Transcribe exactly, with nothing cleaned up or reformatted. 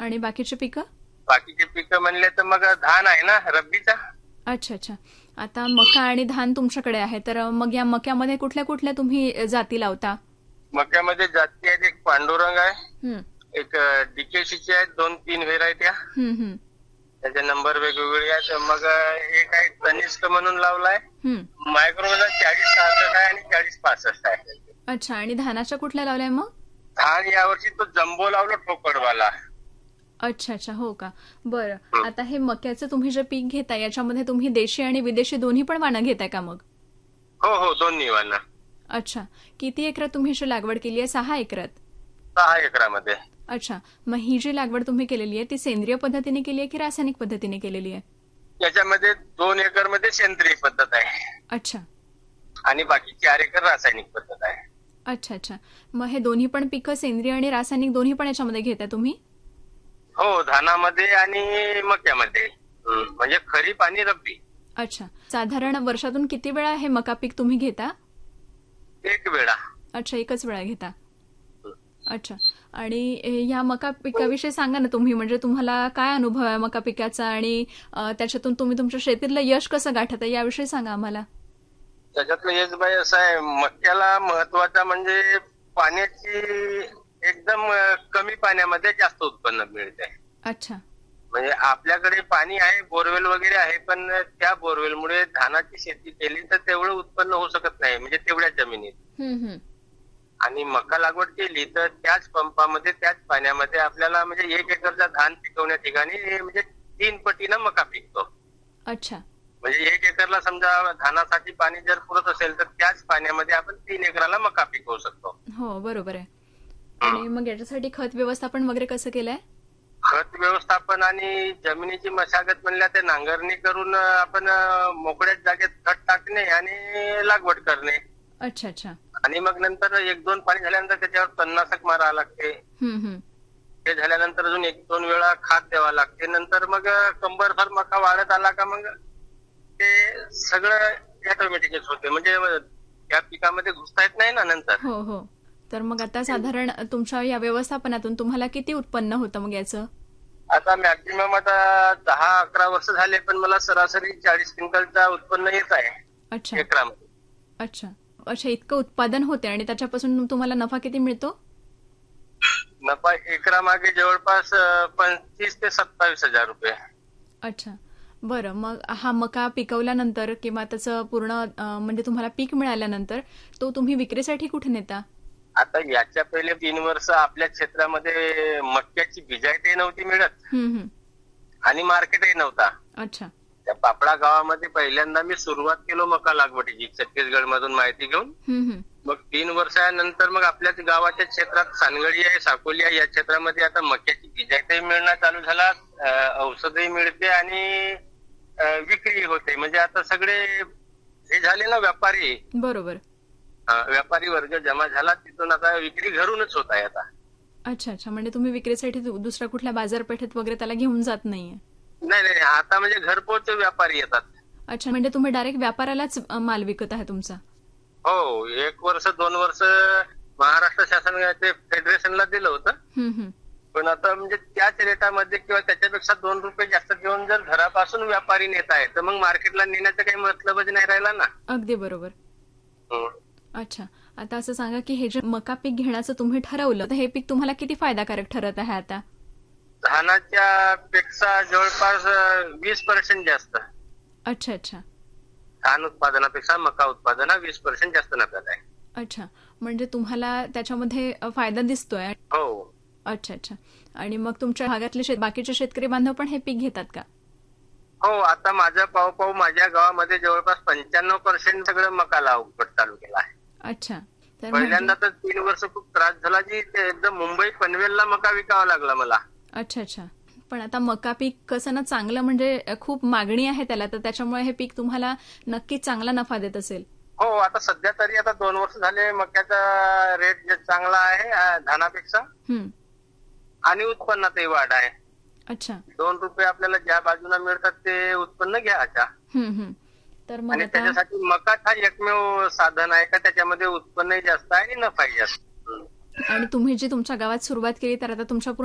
आणि बाकीचे पिकं? बाकीचे पिकं म्हणले तर मग धान आहे ना रब्बीचा. अच्छा अच्छा. आता मका आणि धान तुमच्याकडे आहे, तर मग या मक्यामध्ये कुठल्या कुठल्या तुम्ही जाती लावता? मक्यामध्ये जाती आहेत, एक पांडुरंग आहे, हम्म एक डीकेसीची आहेत, दोन तीन व्हेरायट्या. हम्म हम्म त्याचे नंबर वेगवेगळे आहेत. मग एक आहे तनिष्क म्हणून लावलाय, हम्म. मायक्रोचा चाळीस सहासष्ट आहे आणि चाळीस पासष्ट आहे. अच्छा. आणि धानाच्या कुठल्या लावलाय मग? धान यावर्षी तो जम्बो लावला ठोकळवाला. अच्छा अच्छा. हो का. बरं. आता हे मक्याचं तुम्ही जे पीक घेताय याच्यामध्ये तुम्ही देशी आणि विदेशी दोन्ही पण वाणं घेताय का मग? हो हो, दोन्ही वाणं. अच्छा. किती एकरात तुम्ही अशी लागवड केली आहे? सहा एकरात? सहा एकरामध्ये. अच्छा. मग ही जी लागवड तुम्ही केलेली आहे ती सेंद्रिय पद्धतीने केली आहे की रासायनिक पद्धतीने केलेली आहे? याच्यामध्ये दोन एकर मध्ये सेंद्रिय पद्धत आहे. अच्छा. आणि बाकी चार एकर रासायनिक पद्धत आहे. अच्छा अच्छा. मग हे दोन्ही पण पिकं सेंद्रिय आणि रासायनिक दोन्ही पण याच्यामध्ये घेताय तुम्ही? हो, धानामध्ये आणि मक्यामध्ये, म्हणजे खरीप आणि रब्बी. अच्छा. साधारण वर्षातून किती वेळा हे मका पीक तुम्ही घेता? एक वेळा. अच्छा, एकच वेळा घेता. अच्छा. आणि या मका पिकाविषयी सांगा ना तुम्ही, म्हणजे तुम्हाला काय अनुभव आहे मका पिकाचा आणि त्याच्यातून तुम्ही तुमच्या शेतीतलं यश कसं गाठता याविषयी सांगा आम्हाला. त्याच्यातलं यश बाई असं आहे, मक्याला महत्वाचा म्हणजे पाण्याची एकदम कमी पाण्यामध्ये जास्त उत्पन्न मिळते. अच्छा. म्हणजे आपल्याकडे पाणी आहे, बोरवेल वगैरे आहे, पण त्या बोरवेलमुळे धानाची शेती केली तर तेवढं उत्पन्न होऊ शकत नाही, म्हणजे तेवढ्या जमिनीत. हम्म. आणि मका लागवड केली तर त्याच पंपामध्ये त्याच पाण्यामध्ये आपल्याला म्हणजे एक एकरचा धान पिकवण्या ठिकाणी म्हणजे तीन पटीनं मका पिकतो. अच्छा. म्हणजे एक एकरला समजा धानासाठी पाणी जर पुरत असेल तर त्याच पाण्यामध्ये आपण तीन एकराला मका पिकवू शकतो. हो, बरोबर आहे. आणि मग याच्यासाठी खत व्यवस्थापन वगैरे कसं केलंय? खत व्यवस्थापन आणि जमिनीची मशागत म्हणल्या ते नांगरणी करून आपण मोकळ्या जागेत खत टाकणे आणि लागवड करणे. अच्छा अच्छा. आणि मग नंतर एक दोन पाणी झाल्यानंतर त्याच्यावर तणनाशक मारावं लागते. ते झाल्यानंतर अजून एक दोन वेळा खात द्यावा लागते. नंतर मग कंबरभर मका वाढत आला का मग ते सगळं ऑटोमॅटिकच होते, म्हणजे या पिकामध्ये घुसता येत नाही ना नंतर. हो हो. तर मग आता साधारण तुमच्या या व्यवस्थापनातून तुम्हाला किती उत्पन्न होतं मग याचं? आता मॅक्झिमम आता दहा अकरा वर्ष झाले, पण मला सरासरी चाळीस क्विंटलचा उत्पन्न येत आहे. अच्छा. एकरामध्ये. अच्छा अच्छा. इतकं उत्पादन होते आणि त्याच्यापासून तुम्हाला नफा किती मिळतो? नफा एकरामागे जवळपास पंचवीस ते सत्तावीस हजार रुपये. अच्छा. बरं. मग हा मका पिकवल्यानंतर किंवा त्याचं पूर्ण म्हणजे तुम्हाला पीक मिळाल्यानंतर तो तुम्ही विक्रीसाठी कुठे नेता? आता याच्या पहिले तीन वर्ष आपल्या क्षेत्रामध्ये मक्याची बिजायतही नव्हती मिळत आणि मार्केटही नव्हता. अच्छा. त्या पापडा गावामध्ये पहिल्यांदा मी सुरुवात केलो मका लागवडीची, छत्तीसगड मधून माहिती घेऊन. मग तीन वर्षानंतर मग आपल्या गावाच्या क्षेत्रात सानगडी आहे, साकोली आहे, या क्षेत्रामध्ये आता मक्याची बिजायतही मिळणं चालू झाला, औषधही मिळते आणि विक्री होते. म्हणजे आता सगळे हे झाले ना व्यापारी. बरोबर. व्यापारी वर्ग जमा झाला, तिथून आता विक्री घरूनच होत आहे आता. अच्छा अच्छा. म्हणजे तुम्ही विक्रीसाठी दुसऱ्या कुठल्या बाजारपेठेत वगैरे त्याला घेऊन जात नाहीये? नाही नाही, आता म्हणजे घरपोच व्यापारी येतात. अच्छा. म्हणजे तुम्ही डायरेक्ट व्यापारालाच माल विकत आहे तुमचा? हो. एक वर्ष दोन वर्ष महाराष्ट्र शासनाने फेडरेशनला दिलं होतं, पण आता म्हणजे त्याच रेटामध्ये किंवा त्याच्यापेक्षा दोन रुपये जास्त देऊन जर घरापासून व्यापारी नेत आहे तर मग मार्केटला नेण्याचा काही मतलबच नाही राहिला ना. अगदी बरोबर. अच्छा. आता असं सांगा की हे जे मका पीक घेण्याचं तुम्ही ठरवलं तर हे पीक तुम्हाला किती फायदाकारक ठरत आहे आता? धानाच्या पेक्षा जवळपास वीस पर्सेंट जास्त. अच्छा अच्छा. धान उत्पादनापेक्षा मका उत्पादना वीस पर्सेंट जास्त नफ्यात आहे. अच्छा. म्हणजे तुम्हाला त्याच्यामध्ये फायदा दिसतोय? हो. अच्छा अच्छा. आणि मग तुमच्या भागातले बाकीचे शेतकरी बांधव पण हे पीक घेतात का? हो. आता माझा पाव पाव माझ्या गावामध्ये जवळपास पंच्याण्णव पर्सेंट सगळं मका लागवड चालू केला आहे. अच्छा. पहिल्यांदा तर तीन वर्ष खूप त्रास झाला की एकदम मुंबई पनवेलला मका विकावा लागला मला. अच्छा अच्छा. पण आता मका पीक कसं ना चांगलं म्हणजे खूप मागणी आहे त्याला, तर त्याच्यामुळे हे पीक तुम्हाला नक्कीच चांगला नफा देत असेल. हो. आता सध्या तरी आता दोन वर्ष झाले मक्याचा रेट चांगला आहे धानापेक्षा आणि उत्पन्नातही वाढ आहे. अच्छा. दोन रुपये आपल्याला ज्या बाजूला मिळतात ते उत्पन्न घ्यायचा. तर मग त्याच्यासाठी मका हा एकमेव साधन आहे का त्याच्यामध्ये उत्पन्नही जास्त आहे आणि नफाही जास्त. आणि तुम्ही जी तुमच्या गावात सुरुवात केली तर आता तुमच्या